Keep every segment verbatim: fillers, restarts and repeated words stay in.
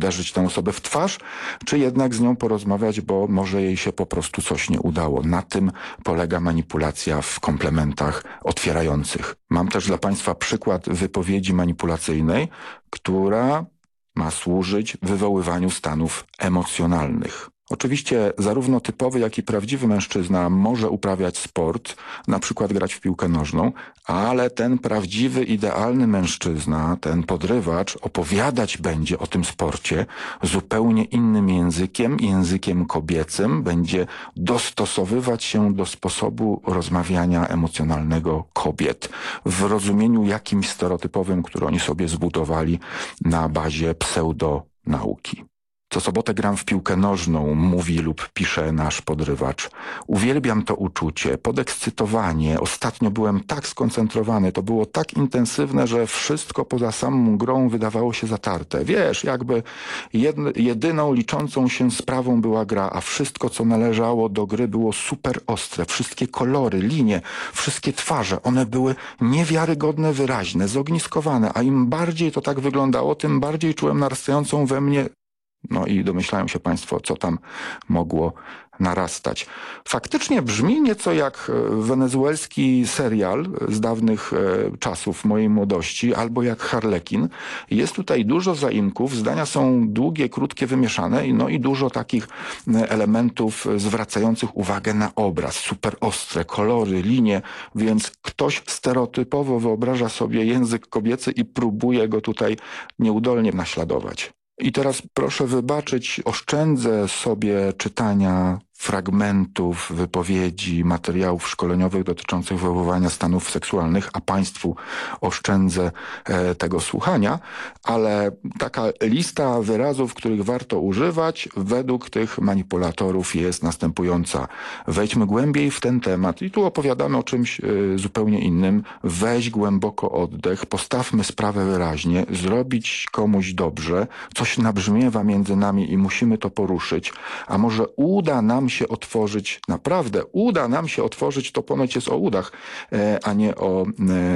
uderzyć tę osobę w twarz, czy jednak z nią porozmawiać, bo może jej się po prostu coś nie udało. Na tym polega manipulacja w komplementach otwierających. Mam też dla Państwa przykład wypowiedzi manipulacyjnej, która ma służyć wywoływaniu stanów emocjonalnych. Oczywiście zarówno typowy, jak i prawdziwy mężczyzna może uprawiać sport, na przykład grać w piłkę nożną, ale ten prawdziwy, idealny mężczyzna, ten podrywacz opowiadać będzie o tym sporcie zupełnie innym językiem, językiem kobiecym, będzie dostosowywać się do sposobu rozmawiania emocjonalnego kobiet w rozumieniu jakimś stereotypowym, który oni sobie zbudowali na bazie pseudonauki. Co sobotę gram w piłkę nożną, mówi lub pisze nasz podrywacz. Uwielbiam to uczucie, podekscytowanie. Ostatnio byłem tak skoncentrowany, to było tak intensywne, że wszystko poza samą grą wydawało się zatarte. Wiesz, jakby jedny, jedyną liczącą się sprawą była gra, a wszystko, co należało do gry, było super ostre. Wszystkie kolory, linie, wszystkie twarze, one były niewiarygodne, wyraźne, zogniskowane, a im bardziej to tak wyglądało, tym bardziej czułem narastającą we mnie. No i domyślają się Państwo, co tam mogło narastać. Faktycznie brzmi nieco jak wenezuelski serial z dawnych e, czasów mojej młodości, albo jak Harlekin. Jest tutaj dużo zaimków, zdania są długie, krótkie, wymieszane, no i dużo takich elementów zwracających uwagę na obraz. Super ostre, kolory, linie, więc ktoś stereotypowo wyobraża sobie język kobiecy i próbuje go tutaj nieudolnie naśladować. I teraz proszę wybaczyć, oszczędzę sobie czytania fragmentów, wypowiedzi, materiałów szkoleniowych dotyczących wywoływania stanów seksualnych, a Państwu oszczędzę e, tego słuchania, ale taka lista wyrazów, których warto używać według tych manipulatorów jest następująca. Wejdźmy głębiej w ten temat i tu opowiadamy o czymś e, zupełnie innym. Weź głęboko oddech, postawmy sprawę wyraźnie, zrobić komuś dobrze, coś nabrzmiewa między nami i musimy to poruszyć, a może uda nam się otworzyć, naprawdę uda nam się otworzyć, to ponoć jest o udach, a nie o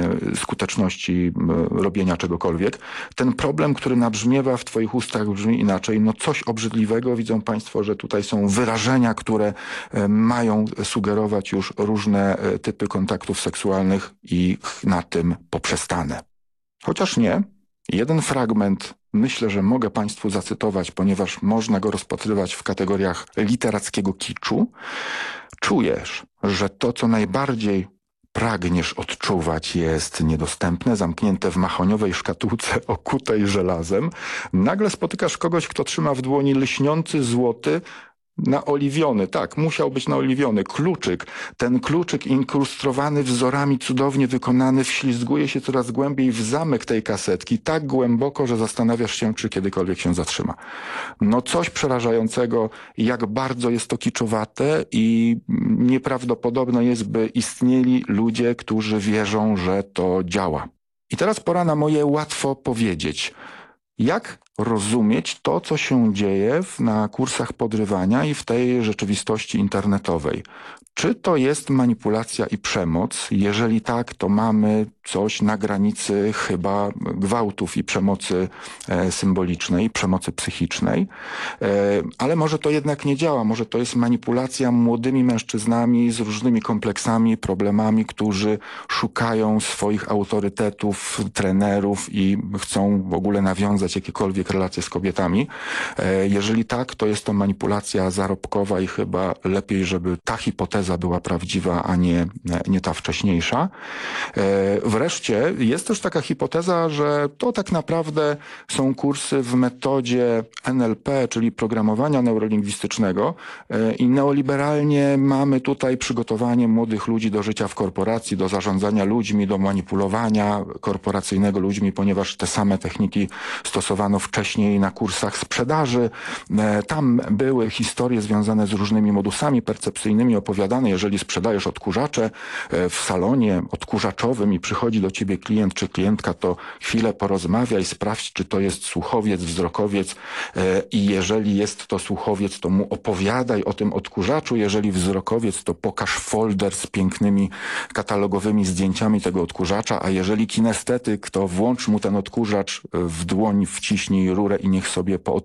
skuteczności robienia czegokolwiek. Ten problem, który nabrzmiewa w Twoich ustach, brzmi inaczej. No coś obrzydliwego. Widzą Państwo, że tutaj są wyrażenia, które mają sugerować już różne typy kontaktów seksualnych i na tym poprzestanę. Chociaż nie. Jeden fragment myślę, że mogę Państwu zacytować, ponieważ można go rozpatrywać w kategoriach literackiego kiczu. Czujesz, że to, co najbardziej pragniesz odczuwać, jest niedostępne, zamknięte w mahoniowej szkatułce okutej żelazem. Nagle spotykasz kogoś, kto trzyma w dłoni lśniący złoty, naoliwiony, tak, musiał być naoliwiony, kluczyk. Ten kluczyk inkrustrowany wzorami, cudownie wykonany, wślizguje się coraz głębiej w zamek tej kasetki, tak głęboko, że zastanawiasz się, czy kiedykolwiek się zatrzyma. No coś przerażającego, jak bardzo jest to kiczowate i nieprawdopodobne jest, by istnieli ludzie, którzy wierzą, że to działa. I teraz pora na moje łatwo powiedzieć. Jak rozumieć to, co się dzieje na kursach podrywania i w tej rzeczywistości internetowej? Czy to jest manipulacja i przemoc? Jeżeli tak, to mamy coś na granicy chyba gwałtów i przemocy e, symbolicznej, przemocy psychicznej. E, ale może to jednak nie działa. Może to jest manipulacja młodymi mężczyznami z różnymi kompleksami, problemami, którzy szukają swoich autorytetów, trenerów i chcą w ogóle nawiązać jakiekolwiek relacje z kobietami. E, jeżeli tak, to jest to manipulacja zarobkowa i chyba lepiej, żeby ta hipoteza była prawdziwa, a nie, nie ta wcześniejsza. Wreszcie jest też taka hipoteza, że to tak naprawdę są kursy w metodzie N L P, czyli programowania neurolingwistycznego i neoliberalnie mamy tutaj przygotowanie młodych ludzi do życia w korporacji, do zarządzania ludźmi, do manipulowania korporacyjnego ludźmi, ponieważ te same techniki stosowano wcześniej na kursach sprzedaży. Tam były historie związane z różnymi modusami percepcyjnymi opowiadane. Jeżeli sprzedajesz odkurzacze w salonie odkurzaczowym i przychodzi do ciebie klient czy klientka, to chwilę porozmawiaj, sprawdź, czy to jest słuchowiec, wzrokowiec i jeżeli jest to słuchowiec, to mu opowiadaj o tym odkurzaczu. Jeżeli wzrokowiec, to pokaż folder z pięknymi katalogowymi zdjęciami tego odkurzacza, a jeżeli kinestetyk, to włącz mu ten odkurzacz w dłoń, wciśnij rurę i niech sobie po